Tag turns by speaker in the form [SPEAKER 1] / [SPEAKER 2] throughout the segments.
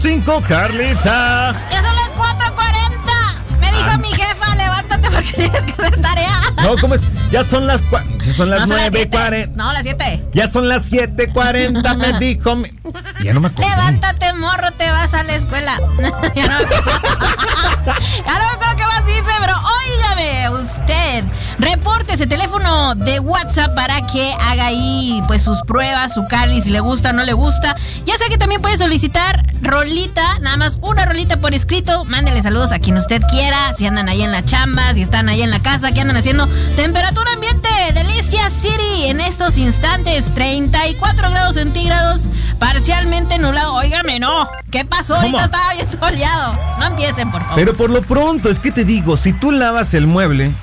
[SPEAKER 1] 5, Carlita.
[SPEAKER 2] Ya son las 4:40. Me dijo mi jefa, levántate porque tienes que hacer tarea.
[SPEAKER 1] No, ¿cómo es? Ya son las 9:40.
[SPEAKER 2] No, las 7.
[SPEAKER 1] Ya son las 7:40, me dijo Ya no me acuerdo.
[SPEAKER 2] Levántate, morro, te vas a la escuela. Ya no me acuerdo qué más dice, pero óigame usted. Reporte ese teléfono de WhatsApp para que haga ahí pues sus pruebas, su Carly, si le gusta o no le gusta. Ya sé que también puede solicitar rolita, nada más una rolita por escrito. Mándele saludos a quien usted quiera, si andan ahí en la chamba, si están ahí en la casa, ¿qué andan haciendo? Temperatura ambiente, Delicia City, en estos instantes, 34 grados centígrados, parcialmente nublado. Óigame, no. ¿Qué pasó?
[SPEAKER 1] ¿Cómo?
[SPEAKER 2] Ahorita estaba bien soleado. No empiecen, por favor.
[SPEAKER 1] Pero por lo pronto, es que te digo, si tú lavas el mueble,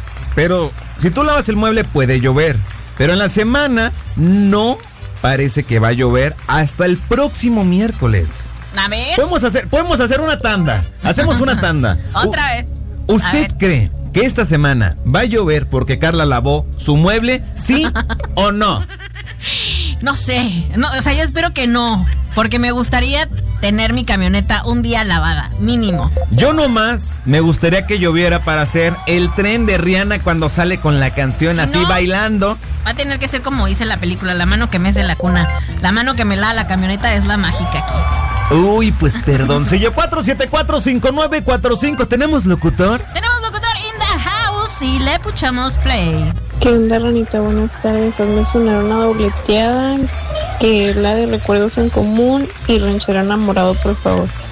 [SPEAKER 1] puede llover. Pero en la semana no parece que va a llover hasta el próximo miércoles.
[SPEAKER 2] A ver.
[SPEAKER 1] Podemos hacer una tanda. Hacemos una tanda.
[SPEAKER 2] Otra vez.
[SPEAKER 1] ¿Usted cree que esta semana va a llover porque Carla lavó su mueble? ¿Sí o no?
[SPEAKER 2] No sé. No, o sea, yo espero que no. Porque me gustaría tener mi camioneta un día lavada, mínimo.
[SPEAKER 1] Yo nomás me gustaría que lloviera para hacer el tren de Rihanna cuando sale con la canción, si así no, bailando.
[SPEAKER 2] Va a tener que ser como dice la película, la mano que mece la cuna. La mano que me lava la camioneta es la mágica aquí.
[SPEAKER 1] Uy, pues perdón. Sello 474-5945. ¿Tenemos locutor?
[SPEAKER 2] Tenemos locutor in the house y le puchamos play.
[SPEAKER 3] ¿Qué onda, Ranita? Buenas tardes. Hazme sonar una dobleteada, que la de Recuerdos en Común y Ranchero Enamorado, por favor.